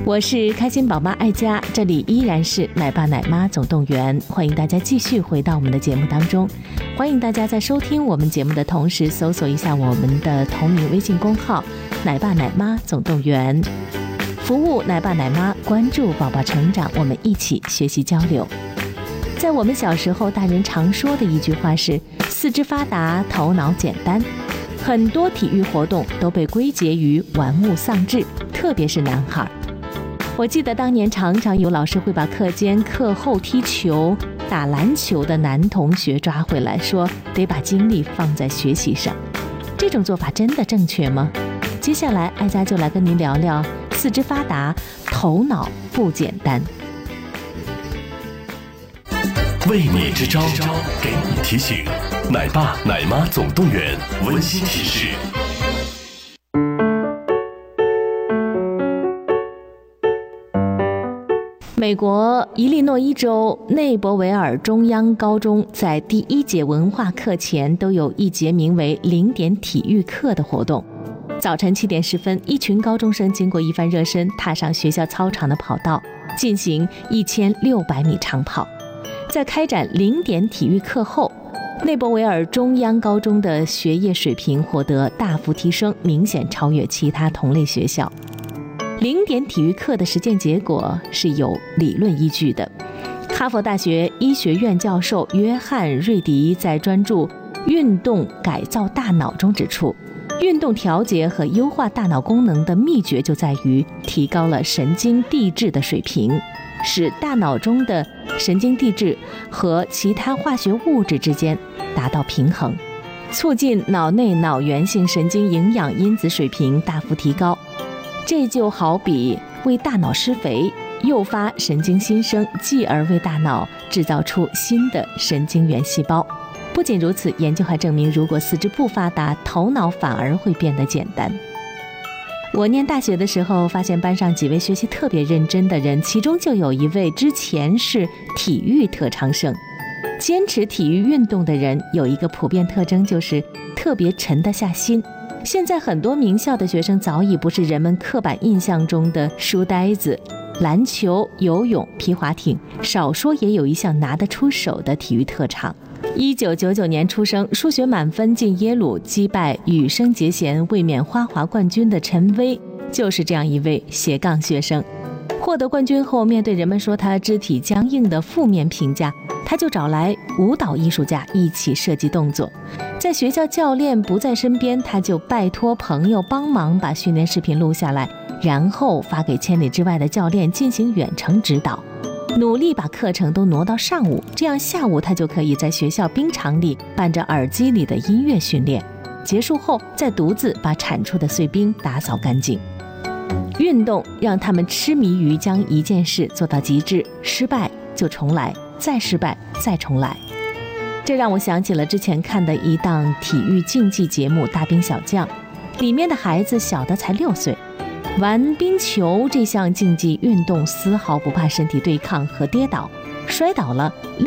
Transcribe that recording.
我是开心宝妈爱家，这里依然是奶爸奶妈总动员，欢迎大家继续回到我们的节目当中。欢迎大家在收听我们节目的同时，搜索一下我们的同名微信公号奶爸奶妈总动员，服务奶爸奶妈，关注宝宝成长，我们一起学习交流。在我们小时候，大人常说的一句话是四肢发达，头脑简单。很多体育活动都被归结于玩物丧志，特别是男孩。我记得当年常常有老师会把课间课后踢球、打篮球的男同学抓回来，说得把精力放在学习上。这种做法真的正确吗？接下来爱家就来跟您聊聊四肢发达，头脑不简单。 为你支招，给你提醒，奶爸奶妈总动员，温馨提示。 美国伊利诺伊州内博维尔中央高中在第一节文化课前都有一节名为0点体育课的活动。早晨7点10分，一群高中生经过一番热身，踏上学校操场的跑道，进行1600米长跑。在开展0点体育课后，内博维尔中央高中的学业水平获得大幅提升，明显超越其他同类学校。0点体育课的实践结果是有理论依据的。哈佛大学医学院教授约翰·瑞迪在专注运动改造大脑中指出，运动调节和优化大脑功能的秘诀就在于提高了神经递质的水平，使大脑中的神经递质和其他化学物质之间达到平衡，促进脑内脑源性神经营养因子水平大幅提高。这就好比为大脑施肥，诱发神经新生，继而为大脑制造出新的神经元细胞。不仅如此，研究还证明，如果四肢不发达，头脑反而会变得简单。我念大学的时候，发现班上几位学习特别认真的人，其中就有一位之前是体育特长生。坚持体育运动的人有一个普遍特征，就是特别沉得下心。现在很多名校的学生早已不是人们刻板印象中的书呆子，篮球、游泳、皮划艇，少说也有一项拿得出手的体育特长。1999年出生，数学满分进耶鲁，击败羽生结弦卫冕花滑冠军的陈薇，就是这样一位斜杠学生。获得冠军后，面对人们说他肢体僵硬的负面评价，他就找来舞蹈艺术家一起设计动作。在学校教练不在身边，他就拜托朋友帮忙把训练视频录下来，然后发给千里之外的教练进行远程指导，努力把课程都挪到上午，这样下午他就可以在学校冰场里伴着耳机里的音乐训练，结束后再独自把铲出的碎冰打扫干净。运动让他们痴迷于将一件事做到极致，失败就重来，再失败再重来。这让我想起了之前看的一档体育竞技节目《大兵小将》，里面的孩子小的才6岁，玩冰球这项竞技运动丝毫不怕身体对抗和跌倒，摔倒了